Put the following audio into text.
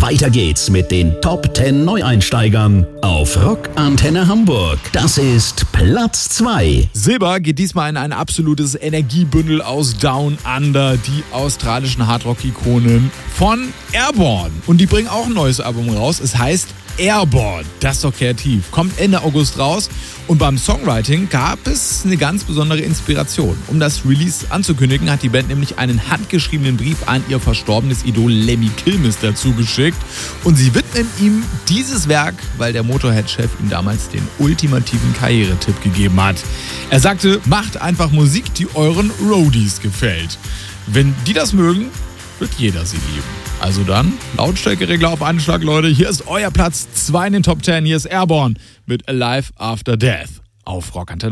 Weiter geht's mit den Top 10 Neueinsteigern auf Rock Antenne Hamburg. Das ist Platz 2. Silber geht diesmal in ein absolutes Energiebündel aus Down Under, die australischen Hardrock-Ikonen von Airborne. Und die bringen auch ein neues Album raus. Es heißt Airborne. Das ist doch kreativ. Kommt Ende August raus. Und beim Songwriting gab es eine ganz besondere Inspiration. Um das Release anzukündigen, hat die Band nämlich einen handgeschriebenen Brief an ihr verstorbenes Idol Lemmy Kilmister zugeschickt. Und sie widmen ihm dieses Werk, weil der Motorhead-Chef ihm damals den ultimativen Karrieretipp gegeben hat. Er sagte, macht einfach Musik, die euren Roadies gefällt. Wenn die das mögen, wird jeder sie lieben. Also dann, Lautstärkeregler auf Anschlag, Leute. Hier ist euer Platz 2 in den Top 10. Hier ist Airborne mit Alive After Death auf Rock Antenne.